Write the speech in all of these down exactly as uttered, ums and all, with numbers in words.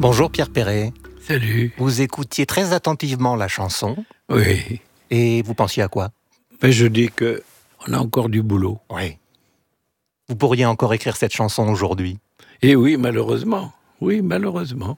Bonjour Pierre Perret. Salut. Vous écoutiez très attentivement la chanson. Oui. Et vous pensiez à quoi? Ben, je dis que on a encore du boulot. Oui. Vous pourriez encore écrire cette chanson aujourd'hui? Et oui, malheureusement. Oui, malheureusement.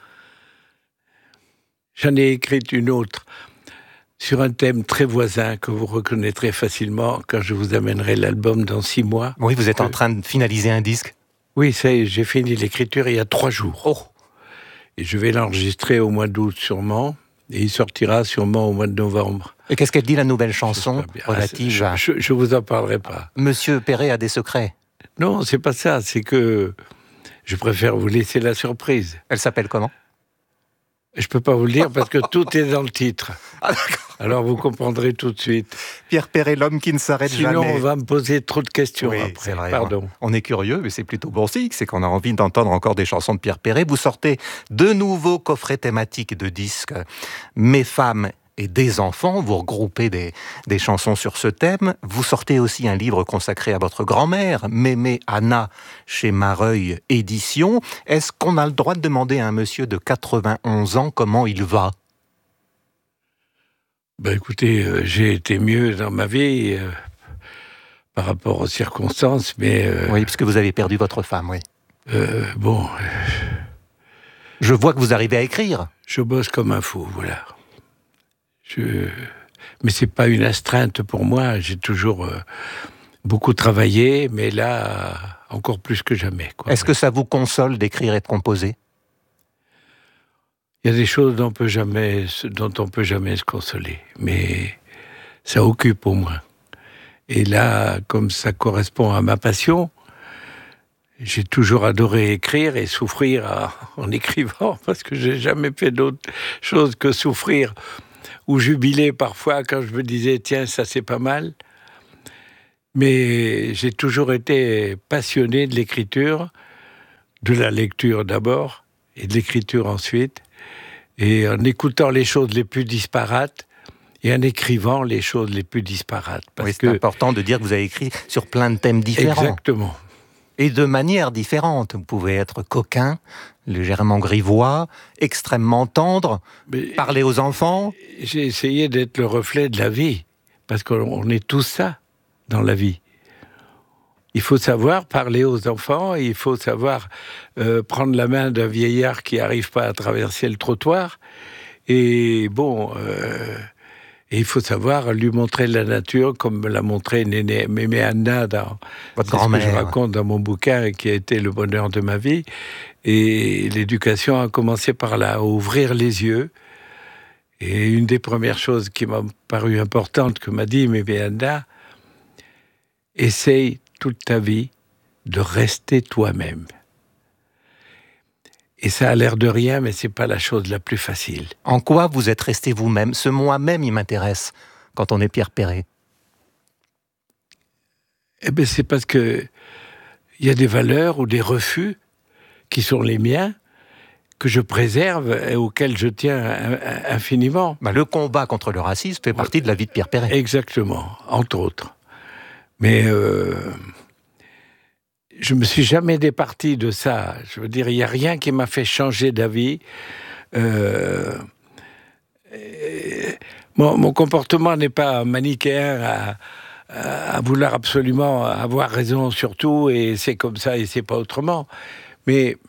J'en ai écrit une autre sur un thème très voisin que vous reconnaîtrez facilement quand je vous amènerai l'album dans six mois. Oui, vous êtes que... en train de finaliser un disque? Oui, ça y est, j'ai fini l'écriture il y a trois jours. Oh. Et je vais l'enregistrer au mois d'août sûrement, et il sortira sûrement au mois de novembre. Et qu'est-ce qu'elle dit, la nouvelle chanson relative ah, à... Je, je vous en parlerai pas. Monsieur Perret a des secrets? Non, c'est pas ça, c'est que je préfère vous laisser la surprise. Elle s'appelle comment? Je peux pas vous le dire parce que tout est dans le titre. Ah, d'accord. Alors vous comprendrez tout de suite. Pierre Perret, l'homme qui ne s'arrête Sinon, jamais. Sinon, on va me poser trop de questions oui, après. C'est vrai, Pardon. On est curieux, mais c'est plutôt bon signe, c'est qu'on a envie d'entendre encore des chansons de Pierre Perret. Vous sortez de nouveaux coffrets thématiques de disques, Mes femmes et des enfants. Vous regroupez des, des chansons sur ce thème. Vous sortez aussi un livre consacré à votre grand-mère, Mémé Anna, chez Mareuil Éditions. Est-ce qu'on a le droit de demander à un monsieur de quatre-vingt-onze ans comment il va? Ben écoutez, euh, j'ai été mieux dans ma vie euh, par rapport aux circonstances, mais... Euh, oui, parce que vous avez perdu votre femme, oui. Euh, bon... Euh, je vois que vous arrivez à écrire. Je bosse comme un fou, voilà. Je... Mais c'est pas une astreinte pour moi, j'ai toujours euh, beaucoup travaillé, mais là, encore plus que jamais. Quoi. Est-ce que ça vous console d'écrire et de composer? Il y a des choses dont on peut jamais, dont on peut jamais se consoler, mais ça occupe au moins. Et là, comme ça correspond à ma passion, j'ai toujours adoré écrire et souffrir à, en écrivant, parce que j'ai jamais fait d'autre chose que souffrir ou jubiler parfois quand je me disais tiens, ça c'est pas mal. Mais j'ai toujours été passionné de l'écriture, de la lecture d'abord et de l'écriture ensuite. Et en écoutant les choses les plus disparates et en écrivant les choses les plus disparates. Parce oui, c'est que... important de dire que vous avez écrit sur plein de thèmes différents. Exactement. Et de manière différente. Vous pouvez être coquin, légèrement grivois, extrêmement tendre, Mais parler aux enfants. J'ai essayé d'être le reflet de la vie, parce qu'on est tous ça dans la vie. Il faut savoir parler aux enfants, il faut savoir euh, prendre la main d'un vieillard qui n'arrive pas à traverser le trottoir. Et bon, euh, et il faut savoir lui montrer la nature, comme me l'a montré Néné, Mémé Anna dans votre grand-mère, ce que je raconte dans mon bouquin et qui a été le bonheur de ma vie. Et l'éducation a commencé par là, à ouvrir les yeux. Et une des premières choses qui m'a paru importante que m'a dit Mémé Anna, essaye toute ta vie de rester toi-même. Et ça a l'air de rien, mais c'est pas la chose la plus facile. En quoi vous êtes resté vous-même? Ce moi-même, il m'intéresse quand on est Pierre Perret. Eh bien, c'est parce que il y a des valeurs ou des refus qui sont les miens, que je préserve et auxquels je tiens infiniment. Bah, le combat contre le racisme fait partie de la vie de Pierre Perret. Exactement, entre autres. Mais euh, je me suis jamais départi de ça. Je veux dire, il n'y a rien qui m'a fait changer d'avis. Euh, mon, mon comportement n'est pas manichéen à, à, à vouloir absolument avoir raison sur tout, et c'est comme ça et c'est pas autrement. Mais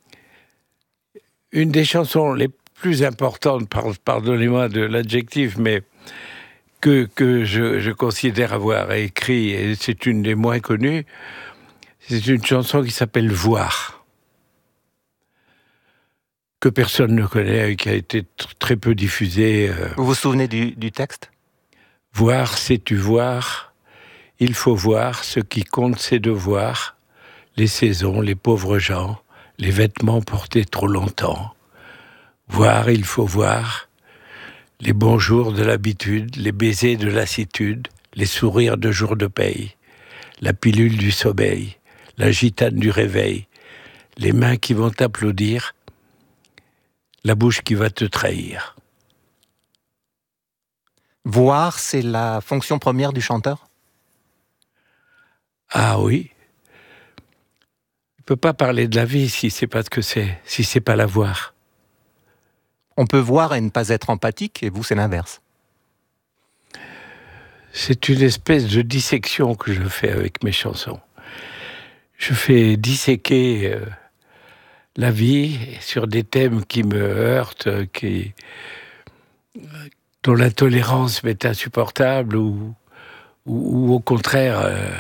une des chansons les plus importantes, pardonnez-moi de l'adjectif, mais que, que je, je considère avoir écrit, et c'est une des moins connues, c'est une chanson qui s'appelle « Voir », que personne ne connaît et qui a été très peu diffusée. Vous vous souvenez du, du texte? « Voir, sais-tu voir? Il faut voir, ce qui compte c'est de voir, les saisons, les pauvres gens, les vêtements portés trop longtemps. Voir, il faut voir, les bons jours de l'habitude, les baisers de lassitude, les sourires de jour de paye, la pilule du sommeil, la gitane du réveil, les mains qui vont t'applaudir, la bouche qui va te trahir. » Voir, c'est la fonction première du chanteur? Ah oui. peut pas parler de la vie si c'est pas ce que c'est, si c'est pas la voir. On peut voir et ne pas être empathique, et vous, c'est l'inverse. C'est une espèce de dissection que je fais avec mes chansons. Je fais disséquer euh, la vie sur des thèmes qui me heurtent, qui, dont l'intolérance m'est insupportable, ou, ou, ou au contraire, euh,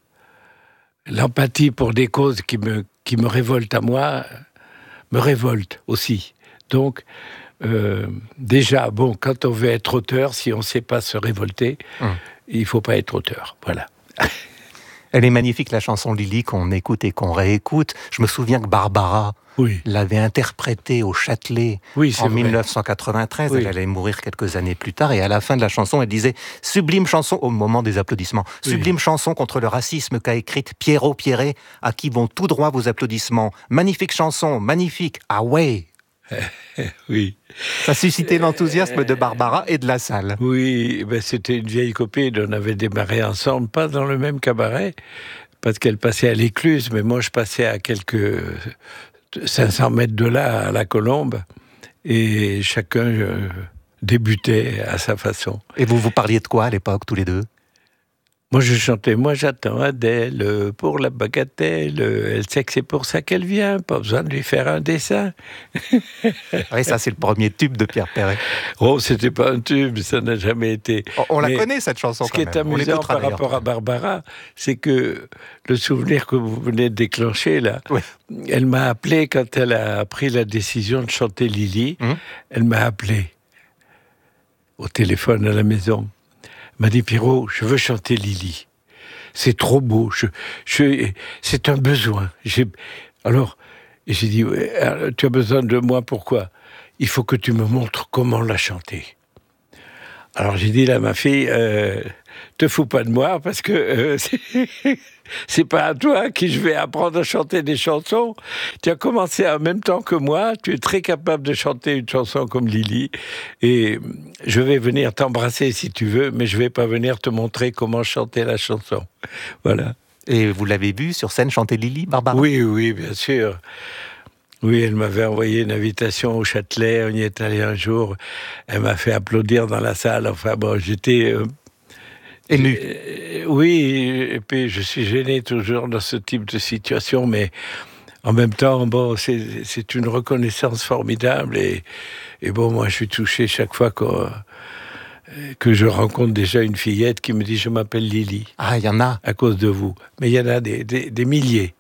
l'empathie pour des causes qui me, qui me révoltent à moi, me révolte aussi. Donc, euh, déjà, bon, quand on veut être auteur, si on ne sait pas se révolter, hum. il ne faut pas être auteur. Voilà. Elle est magnifique, la chanson Lily, qu'on écoute et qu'on réécoute. Je me souviens que Barbara oui. l'avait interprétée au Châtelet oui, en vrai. dix-neuf cent quatre-vingt-treize. Oui. Elle allait mourir quelques années plus tard. Et à la fin de la chanson, elle disait « Sublime chanson » au moment des applaudissements. Oui. « Sublime chanson contre le racisme qu'a écrite Pierrot Pierret, à qui vont tout droit vos applaudissements. Magnifique chanson, magnifique. Ah ouais !» Oui. Ça suscitait l'enthousiasme de Barbara et de la salle. Oui, ben c'était une vieille copine, on avait démarré ensemble, pas dans le même cabaret, parce qu'elle passait à l'Écluse, mais moi je passais à quelques cinq cents mètres de là, à la Colombe, et chacun euh, débutait à sa façon. Et vous vous parliez de quoi à l'époque, tous les deux ? Moi, je chantais « Moi, j'attends Adèle pour la bagatelle. Elle sait que c'est pour ça qu'elle vient. Pas besoin de lui faire un dessin. » Oui, ça, c'est le premier tube de Pierre Perret. Oh, c'était pas un tube, ça n'a jamais été. On, on la connaît, cette chanson, ce quand qui même. est amusant par rapport à Barbara, c'est que le souvenir que vous venez de déclencher, là, oui. elle m'a appelé quand elle a pris la décision de chanter Lily. Mmh. Elle m'a appelé au téléphone à la maison. M'a dit « Pierrot, je veux chanter Lily. C'est trop beau. Je, je, c'est un besoin. » J'ai, alors, j'ai dit « Tu as besoin de moi, pourquoi ? Il faut que tu me montres comment la chanter. » Alors j'ai dit là, ma fille, euh, te fous pas de moi, parce que euh, c'est, c'est pas à toi qui je vais apprendre à chanter des chansons. Tu as commencé en même temps que moi, tu es très capable de chanter une chanson comme Lily, et je vais venir t'embrasser si tu veux, mais je vais pas venir te montrer comment chanter la chanson. Voilà. Et vous l'avez vue sur scène chanter Lily, Barbara ? Oui, oui, bien sûr. Oui, elle m'avait envoyé une invitation au Châtelet, on y est allé un jour, elle m'a fait applaudir dans la salle, enfin bon, j'étais... Euh, ému. Euh, oui, et puis je suis gêné toujours dans ce type de situation, mais en même temps, bon, c'est, c'est une reconnaissance formidable, et, et bon, moi je suis touché chaque fois que, que je rencontre déjà une fillette qui me dit « Je m'appelle Lily ». Ah, il y en a. À cause de vous. Mais il y en a des, des, des milliers.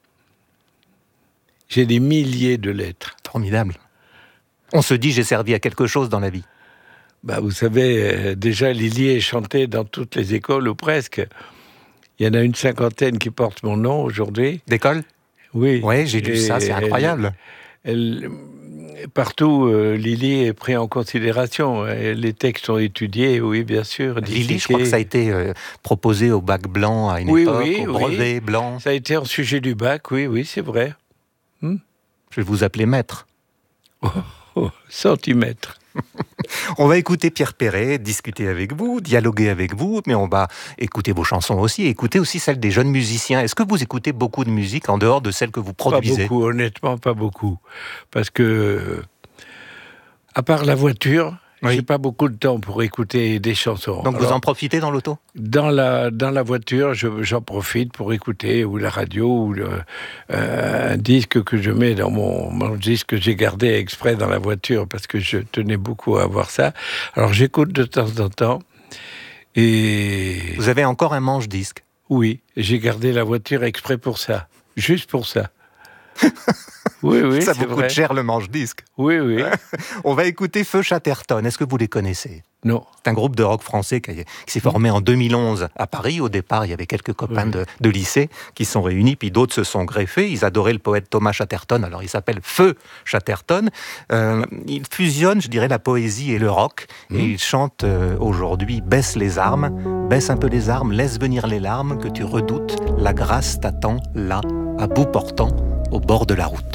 J'ai des milliers de lettres. Formidable. On se dit, j'ai servi à quelque chose dans la vie. Bah, vous savez, euh, déjà, Lily est chantée dans toutes les écoles, ou presque. Il y en a une cinquantaine qui portent mon nom aujourd'hui. D'école ? Oui. Oui, j'ai lu ça, c'est incroyable. Elle, elle, partout, euh, Lily est pris en considération. Les textes sont étudiés, oui, bien sûr. Lily, je crois que ça a été euh, proposé au bac blanc à une oui, époque, oui, au brevet oui. blanc. Ça a été en sujet du bac, oui, oui, c'est vrai. Hmm. Je vais vous appeler maître. Oh, oh, centimètre. On va écouter Pierre Perret, discuter avec vous, dialoguer avec vous, mais on va écouter vos chansons aussi, écouter aussi celles des jeunes musiciens. Est-ce que vous écoutez beaucoup de musique en dehors de celles que vous produisez ? Pas beaucoup, honnêtement, pas beaucoup. Parce que, à part la voiture, oui. j'ai pas beaucoup de temps pour écouter des chansons. Donc Alors, vous en profitez dans l'auto ? Dans la, dans la voiture, je, j'en profite pour écouter, ou la radio, ou le, euh, un disque que je mets dans mon, mon disque que j'ai gardé exprès dans la voiture, parce que je tenais beaucoup à avoir ça. Alors j'écoute de temps en temps, et... Vous avez encore un manche-disque ? Oui, j'ai gardé la voiture exprès pour ça, juste pour ça. Oui, oui, ça c'est vous vrai. coûte cher le manche-disque. Oui, oui. On va écouter Feu Chatterton. Est-ce que vous les connaissez ? Non. C'est un groupe de rock français qui, qui s'est formé en deux mille onze à Paris. Au départ, il y avait quelques copains oui. de, de lycée qui sont réunis, puis d'autres se sont greffés. Ils adoraient le poète Thomas Chatterton, alors il s'appelle Feu Chatterton. Euh, il fusionne, je dirais, la poésie et le rock. Mmh. Et il chante euh, aujourd'hui « Baisse les armes, baisse un peu les armes, laisse venir les larmes que tu redoutes. La grâce t'attend là, à bout portant, au bord de la route. »